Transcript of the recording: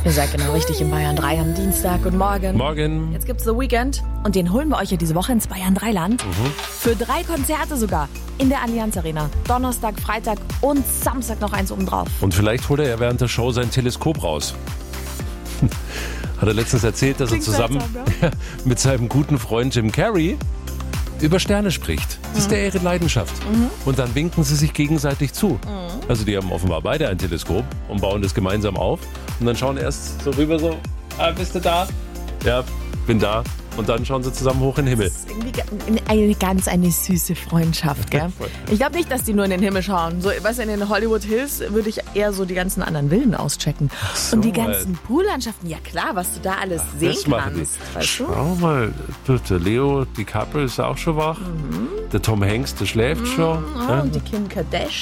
Ihr seid genau richtig in Bayern 3 am Dienstag. Guten Morgen. Morgen. Jetzt gibt's The Weeknd und den holen wir euch ja diese Woche ins Bayern 3 Land. Für 3 Konzerte sogar in der Allianz Arena. Donnerstag, Freitag und Samstag noch eins obendrauf. Und vielleicht holt er ja während der Show sein Teleskop raus. Hat er letztens erzählt, dass er zusammen mit seinem guten Freund Jim Carrey über Sterne spricht. Das ist ihre Leidenschaft. Und dann winken sie sich gegenseitig zu. Also die haben offenbar beide ein Teleskop und bauen das gemeinsam auf. Und dann schauen erst so rüber so, bist du da? Ja, bin da. Und dann schauen sie zusammen hoch in den Himmel. Das ist irgendwie eine süße Freundschaft, gell? Ich glaube nicht, dass die nur in den Himmel schauen. So, was in den Hollywood Hills würde ich eher so die ganzen anderen Villen auschecken. So, und die ganzen Poollandschaften, ja klar, was du da alles sehen kannst. Weißt du? Schau mal, der Leo DiCaprio ist auch schon wach. Der Tom Hanks, der schläft schon. Und die Kim Kardashian.